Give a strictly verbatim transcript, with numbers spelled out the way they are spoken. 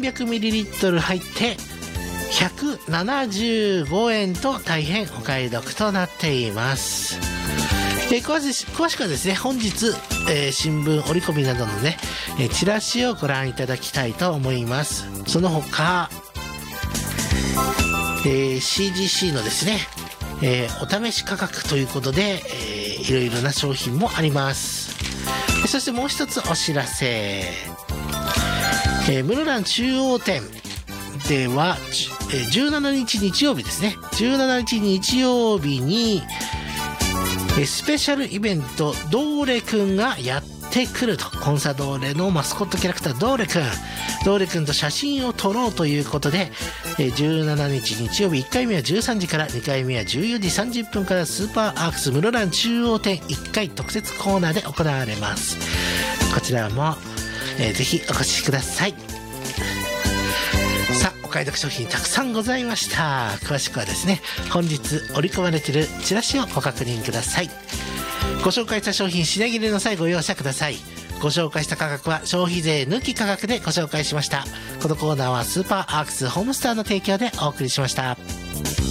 んびゃくミリリットル 入ってひゃくななじゅうごえんと大変お買い得となっています。えー、詳し詳しくはですね、本日、えー、新聞折り込みなどのね、えー、チラシをご覧いただきたいと思います。その他、えー、シージーシー のですね、えー、お試し価格ということで、えー、いろいろな商品もあります。そしてもう一つお知らせ、えー、室蘭中央店では、えー、じゅうしちにち日曜日ですね、じゅうしちにち日曜日にスペシャルイベントドーレくんがやってくると。コンサドーレのマスコットキャラクタードーレくんドーレくんと写真を撮ろうということで、じゅうしちにち日曜日いっかいめはじゅうさんじから、にかいめはじゅうよじさんじゅっぷんからスーパーアークス室蘭中央店いっかい特設コーナーで行われます。こちらも、えー、ぜひお越しください。さあ、お買い得商品たくさんございました。詳しくはですね、本日折り込まれているチラシをご確認ください。ご紹介した商品品切れの際ご容赦ください。ご紹介した価格は消費税抜き価格でご紹介しました。このコーナーはスーパーアークスホームスターの提供でお送りしました。